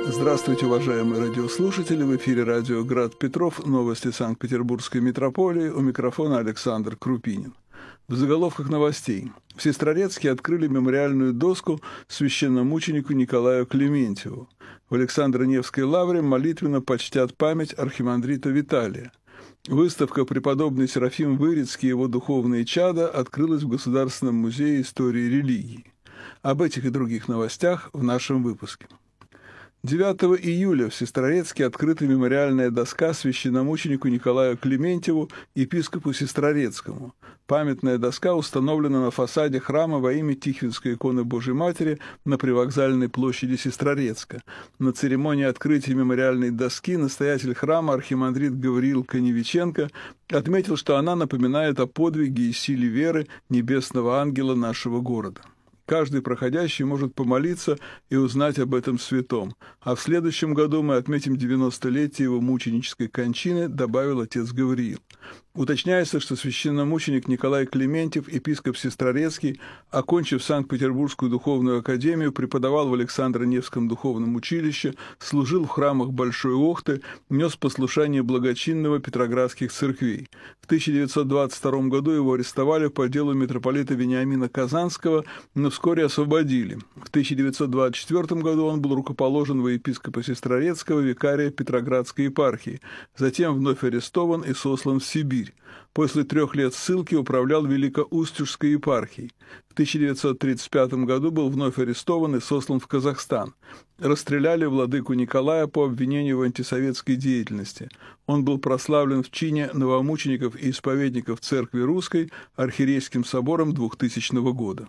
Здравствуйте, уважаемые радиослушатели! В эфире радио «Град Петров», новости Санкт-Петербургской митрополии, у микрофона Александр Крупинин. В заголовках новостей. В Сестрорецке открыли мемориальную доску священномученику Николаю Клементьеву. В Александро-Невской лавре молитвенно почтят память архимандрита Виталия. Выставка «Преподобный Серафим Вырицкий и его духовные чада» открылась в Государственном музее истории религии. Об этих и других новостях в нашем выпуске. 9 июля в Сестрорецке открыта мемориальная доска священномученику Николаю Клементьеву, епископу Сестрорецкому. Памятная доска установлена на фасаде храма во имя Тихвинской иконы Божией Матери на привокзальной площади Сестрорецка. На церемонии открытия мемориальной доски настоятель храма архимандрит Гавриил Коневиченко отметил, что она напоминает о подвиге и силе веры небесного ангела нашего города. Каждый проходящий может помолиться и узнать об этом святом. А в следующем году мы отметим 90-летие его мученической кончины, добавил отец Гавриил. Уточняется, что священномученик Николай Клементьев, епископ Сестрорецкий, окончив Санкт-Петербургскую духовную академию, преподавал в Александро-Невском духовном училище, служил в храмах Большой Охты, нес послушание благочинного петроградских церквей. В 1922 году его арестовали по делу митрополита Вениамина Казанского, но вскоре освободили. В 1924 году он был рукоположен во епископа Сестрорецкого, викария Петроградской епархии, затем вновь арестован и сослан в Сибирь. После 3 лет ссылки управлял Великоустюжской епархией. В 1935 году был вновь арестован и сослан в Казахстан. Расстреляли владыку Николая по обвинению в антисоветской деятельности. Он был прославлен в чине новомучеников и исповедников Церкви Русской архиерейским собором 2000 года.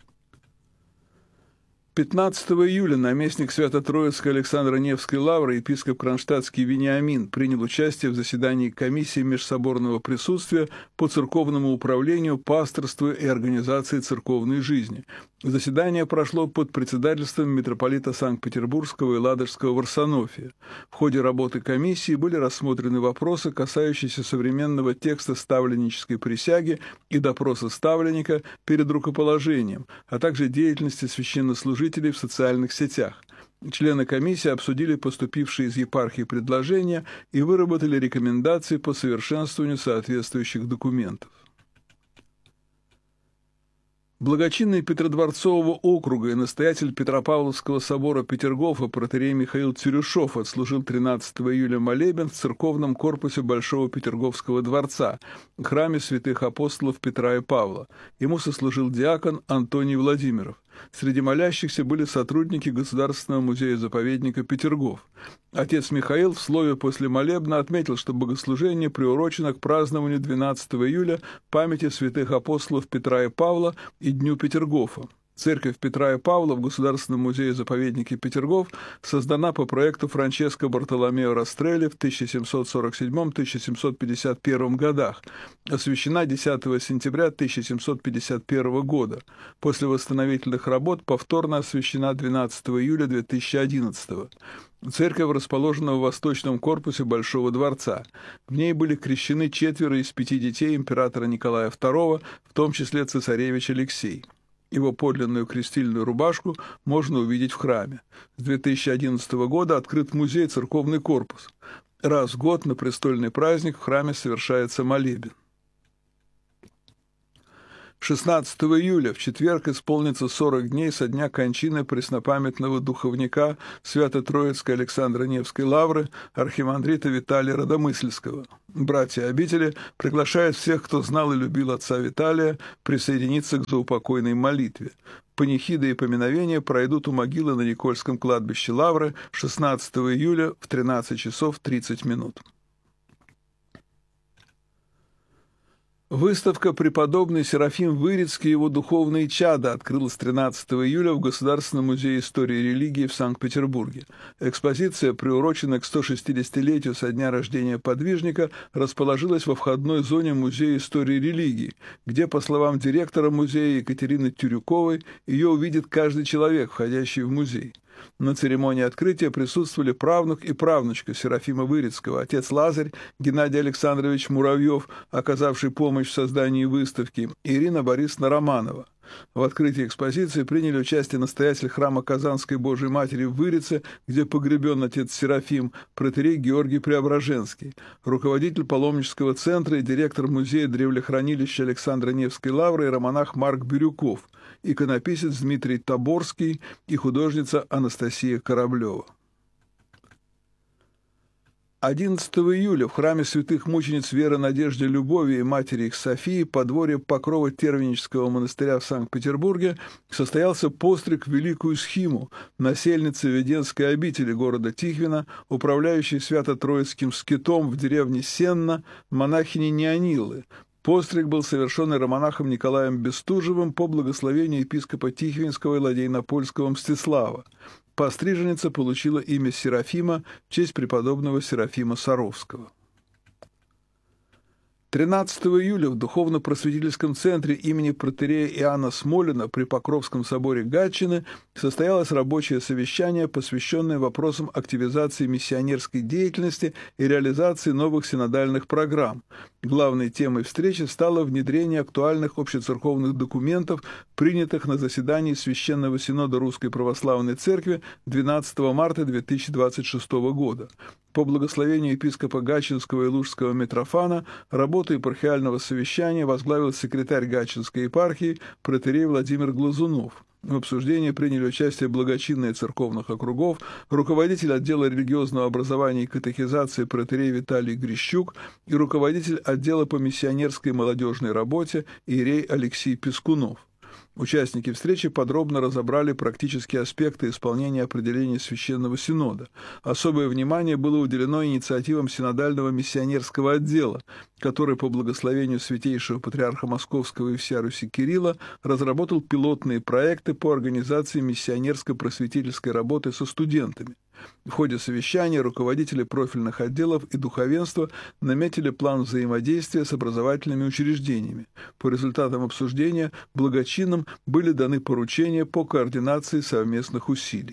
15 июля наместник Свято-Троицкой Александро-Невской лавры епископ Кронштадтский Вениамин принял участие в заседании комиссии межсоборного присутствия по церковному управлению, пасторству и организации церковной жизни. Заседание прошло под председательством митрополита Санкт-Петербургского и Ладожского Варсонофия. В ходе работы комиссии были рассмотрены вопросы, касающиеся современного текста ставленнической присяги и допроса ставленника перед рукоположением, а также деятельности священнослужителей в социальных сетях. Члены комиссии обсудили поступившие из епархии предложения и выработали рекомендации по совершенствованию соответствующих документов. Благочинный Петродворцового округа и настоятель Петропавловского собора Петергофа протоиерей Михаил Цюрюшов отслужил 13 июля молебен в церковном корпусе Большого Петерговского дворца, храме святых апостолов Петра и Павла. Ему сослужил диакон Антоний Владимиров. Среди молящихся были сотрудники Государственного музея-заповедника Петергоф. Отец Михаил в слове после молебна отметил, что богослужение приурочено к празднованию 12 июля памяти святых апостолов Петра и Павла и Дню Петергофа. Церковь Петра и Павла в Государственном музее-заповеднике Петергоф создана по проекту Франческо Бартоломео Растрелли в 1747-1751 годах, освящена 10 сентября 1751 года. После восстановительных работ повторно освящена 12 июля 2011 года. Церковь расположена в восточном корпусе Большого дворца. В ней были крещены 4 из 5 детей императора Николая II, в том числе цесаревич Алексей. Его подлинную крестильную рубашку можно увидеть в храме. С 2011 года открыт музей «Церковный корпус». Раз в год на престольный праздник в храме совершается молебен. 16 июля, в четверг, исполнится 40 дней со дня кончины преснопамятного духовника Свято-Троицкой Александро-Невской лавры архимандрита Виталия Родомысльского. Братья обители приглашают всех, кто знал и любил отца Виталия, присоединиться к заупокойной молитве. Панихиды и поминовения пройдут у могилы на Никольском кладбище Лавры 16 июля в 13 часов 30 минут. Выставка «Преподобный Серафим Вырицкий и его духовные чада» открылась 13 июля в Государственном музее истории и религии в Санкт-Петербурге. Экспозиция, приуроченная к 160-летию со дня рождения подвижника, расположилась во входной зоне Музея истории и религии, где, по словам директора музея Екатерины Тюрюковой, ее увидит каждый человек, входящий в музей. На церемонии открытия присутствовали правнук и правнучка Серафима Вырицкого, отец Лазарь Геннадий Александрович Муравьев, оказавший помощь в создании выставки, и Ирина Борисовна Романова. В открытии экспозиции приняли участие настоятель храма Казанской Божией Матери в Вырице, где погребен отец Серафим, протоиерей Георгий Преображенский, руководитель паломнического центра и директор музея древлехранилища Александра Невской лавры иеромонах Марк Бирюков, иконописец Дмитрий Таборский и художница Анастасия Кораблева. 11 июля в храме святых мучениц Веры, Надежды, Любови и матери их Софии, подворье Покрова Тервенического монастыря в Санкт-Петербурге, состоялся постриг в Великую Схиму, насельницы Веденской обители города Тихвина, управляющей Свято-Троицким скитом в деревне Сенна, монахини Неонилы. Постриг был совершен иеромонахом Николаем Бестужевым по благословению епископа Тихвинского и Ладейнопольского Мстислава. Постриженница получила имя Серафима в честь преподобного Серафима Саровского. 13 июля в Духовно-просветительском центре имени протоиерея Иоанна Смолина при Покровском соборе Гатчины состоялось рабочее совещание, посвященное вопросам активизации миссионерской деятельности и реализации новых синодальных программ. Главной темой встречи стало внедрение актуальных общецерковных документов, принятых на заседании Священного Синода Русской Православной Церкви 12 марта 2026 года. По благословению епископа Гатчинского и Лужского Митрофана работу епархиального совещания возглавил секретарь Гатчинской епархии протоиерей Владимир Глазунов. В обсуждении приняли участие благочинные церковных округов, руководитель отдела религиозного образования и катехизации протоиерей Виталий Грищук и руководитель отдела по миссионерской и молодежной работе иерей Алексей Пескунов. Участники встречи подробно разобрали практические аспекты исполнения определений Священного Синода. Особое внимание было уделено инициативам синодального миссионерского отдела, который по благословению Святейшего Патриарха Московского и всея Руси Кирилла разработал пилотные проекты по организации миссионерско-просветительской работы со студентами. В ходе совещания руководители профильных отделов и духовенства наметили план взаимодействия с образовательными учреждениями. По результатам обсуждения благочинным были даны поручения по координации совместных усилий.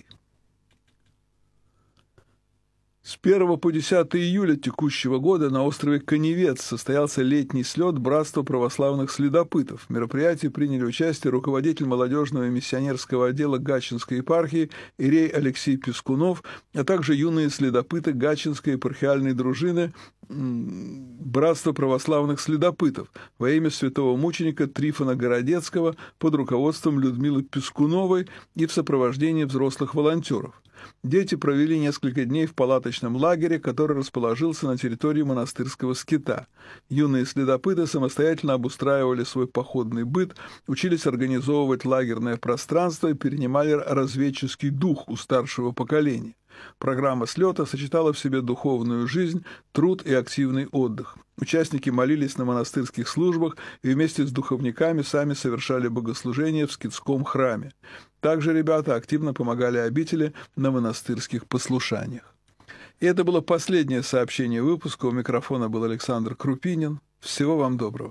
С 1 по 10 июля текущего года на острове Каневец состоялся летний слет Братства православных следопытов. В мероприятии приняли участие руководитель молодежного и миссионерского отдела Гатчинской епархии иерей Алексей Пескунов, а также юные следопыты Гатчинской епархиальной дружины Братства православных следопытов во имя святого мученика Трифона Городецкого под руководством Людмилы Пескуновой и в сопровождении взрослых волонтеров. Дети провели несколько дней в палаточном лагере, который расположился на территории монастырского скита. Юные следопыты самостоятельно обустраивали свой походный быт, учились организовывать лагерное пространство и перенимали разведческий дух у старшего поколения. Программа слета сочетала в себе духовную жизнь, труд и активный отдых. Участники молились на монастырских службах и вместе с духовниками сами совершали богослужения в скитском храме. Также ребята активно помогали обители на монастырских послушаниях. И это было последнее сообщение выпуска. У микрофона был Александр Крупинин. Всего вам доброго.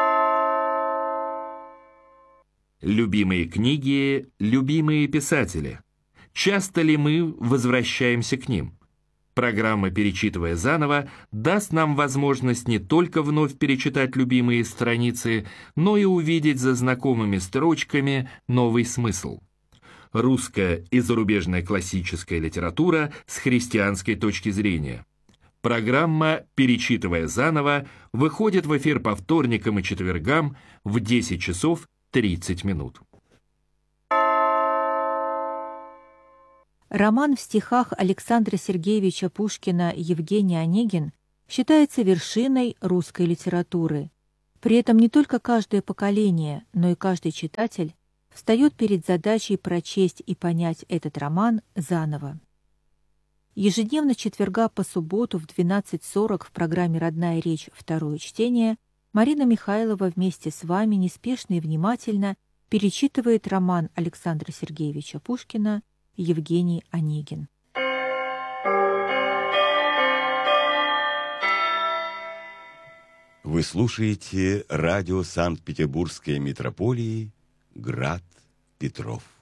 Любимые книги, любимые писатели. Часто ли мы возвращаемся к ним? Программа «Перечитывая заново» даст нам возможность не только вновь перечитать любимые страницы, но и увидеть за знакомыми строчками новый смысл. Русская и зарубежная классическая литература с христианской точки зрения. Программа «Перечитывая заново» выходит в эфир по вторникам и четвергам в 10 часов 30 минут. Роман в стихах Александра Сергеевича Пушкина «Евгений Онегин» считается вершиной русской литературы. При этом не только каждое поколение, но и каждый читатель встает перед задачей прочесть и понять этот роман заново. Ежедневно с четверга по субботу в 12:40 в программе «Родная речь. Второе чтение» Марина Михайлова вместе с вами неспешно и внимательно перечитывает роман Александра Сергеевича Пушкина «Евгений Онегин». Вы слушаете радио Санкт-Петербургской митрополии «Град Петров».